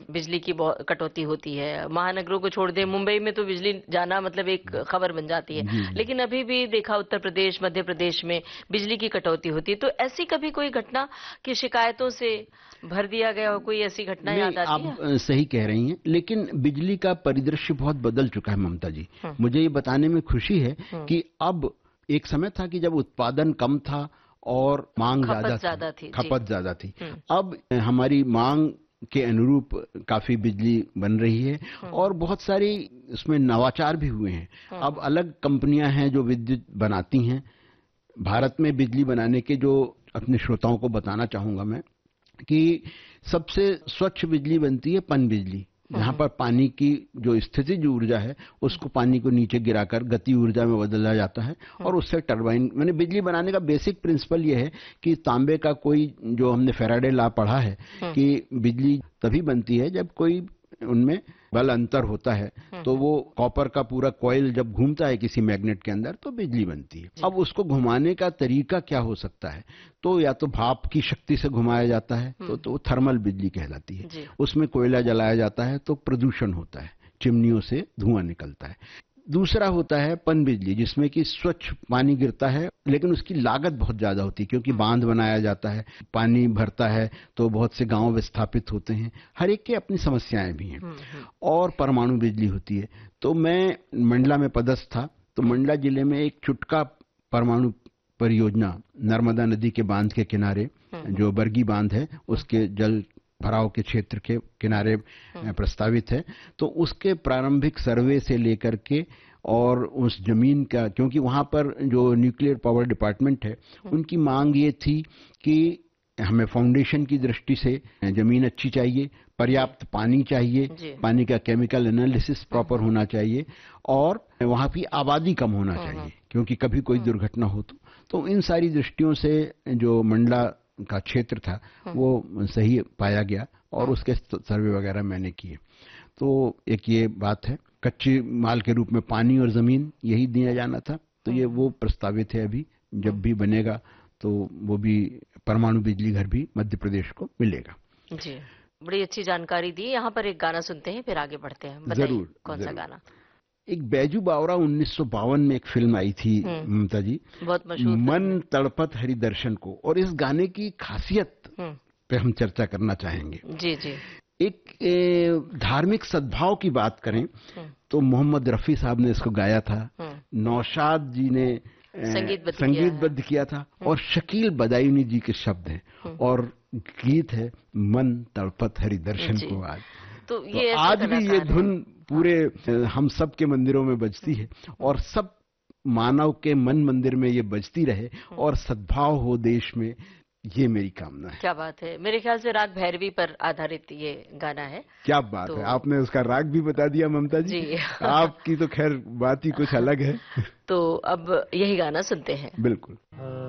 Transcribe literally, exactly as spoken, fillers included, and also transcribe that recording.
बिजली की बहुत कटौती होती है। महानगरों को छोड़ दें, मुंबई में तो बिजली जाना मतलब एक खबर बन जाती है। जी, जी। लेकिन अभी भी देखा उत्तर प्रदेश, मध्य प्रदेश में बिजली की कटौती होती है। तो ऐसी कभी कोई घटना की शिकायतों से भर दिया गया हो, कोई ऐसी घटना नहीं, याद आती आप है? अ, सही कह रही हैं, लेकिन बिजली का परिदृश्य बहुत बदल चुका है ममता जी। हम्म, मुझे ये बताने में खुशी है हम्म। कि अब एक समय था कि जब उत्पादन कम था और मांग ज्यादा खपत थी, ज्यादा थी जी। खपत ज्यादा थी। हम्म, अब अ, हमारी मांग के अनुरूप काफी बिजली बन रही है हम्म, और बहुत सारी इसमें नवाचार भी हुए हैं। हम्म, अब अलग कंपनियां हैं जो विद्युत बनाती हैं। भारत में बिजली बनाने के जो अपने श्रोताओं को बताना चाहूंगा मैं कि सबसे स्वच्छ बिजली बनती है पन बिजली, जहां हम्म, पर पानी की जो स्थितिज ऊर्जा है उसको पानी को नीचे गिराकर गति ऊर्जा में बदला जाता है और उससे टरबाइन, मैंने बिजली बनाने का बेसिक प्रिंसिपल ये है कि तांबे का कोई, जो हमने फैराडे लॉ पढ़ा है हम्म, कि बिजली तभी बनती है जब कोई उनमें बल अंतर होता है, तो वो कॉपर का पूरा कॉइल जब घूमता है किसी मैग्नेट के अंदर तो बिजली बनती है। अब उसको घुमाने का तरीका क्या हो सकता है? तो या तो भाप की शक्ति से घुमाया जाता है तो तो थर्मल बिजली कहलाती है। जी। उसमें कोयला जलाया जाता है तो प्रदूषण होता है, चिमनियों से धुआं निकलता है। दूसरा होता है पन बिजली, जिसमें कि स्वच्छ पानी गिरता है, लेकिन उसकी लागत बहुत ज्यादा होती है क्योंकि बांध बनाया जाता है, पानी भरता है तो बहुत से गांव विस्थापित होते हैं, हर एक की अपनी समस्याएं भी हैं। हम्म, हम्म, और परमाणु बिजली होती है। तो मैं मंडला में पदस्थ था, तो मंडला जिले में एक चुटका परमाणु परियोजना नर्मदा नदी के बांध के किनारे, जो बरगी बांध है उसके जल भराव के क्षेत्र के किनारे प्रस्तावित है। तो उसके प्रारंभिक सर्वे से लेकर के और उस जमीन का, क्योंकि वहां पर जो न्यूक्लियर पावर डिपार्टमेंट है उनकी मांग ये थी कि हमें फाउंडेशन की दृष्टि से जमीन अच्छी चाहिए, पर्याप्त पानी चाहिए, जी। पानी का केमिकल एनालिसिस प्रॉपर होना चाहिए और वहां की आबादी कम होना चाहिए क्योंकि कभी कोई दुर्घटना हो तो तो इन सारी दृष्टियों से जो मंडला का क्षेत्र था वो सही पाया गया और उसके सर्वे वगैरह मैंने किए। तो एक ये बात है, कच्चे माल के रूप में पानी और जमीन यही दिया जाना था, तो ये वो प्रस्तावित है। अभी जब भी बनेगा तो वो भी परमाणु बिजली घर भी मध्य प्रदेश को मिलेगा। जी, बड़ी अच्छी जानकारी दी। यहाँ पर एक गाना सुनते हैं फिर आगे बढ़ते हैं। बताइए जरूर, कौन सा जरूर। गाना? एक बैजू बावरा उन्नीस सौ बावन में एक फिल्म आई थी हम्म, ममता जी, बहुत मशहूर फिल्म है। मन तड़पत हरि दर्शन को, और इस गाने की खासियत हम्म, पे हम चर्चा करना चाहेंगे। जी जी। एक ए, धार्मिक सद्भाव की बात करें हम्म, तो मोहम्मद रफी साहब ने इसको गाया था, हम्म, नौशाद जी ने ए, संगीतबद्ध किया है। संगीतबद्ध किया था और शकील बदायूनी जी के शब्द हैं और गीत है मन तड़पत हरि दर्शन जी। को। आज तो तो ये ऐसे आज भी ये कलाकार हैं। धुन पूरे अ, हम सब के मंदिरों में बजती है और सब मानव के मन मंदिर में ये बजती रहे और सद्भाव हो देश में, ये मेरी कामना है। क्या बात है। मेरे ख्याल से राग भैरवी पर आधारित ये गाना है। क्या बात तो है, आपने उसका राग भी बता दिया ममता जी। जी। आपकी तो खैर बात ही कुछ अलग है। तो अब यही गाना सुनते हैं। बिल्कुल।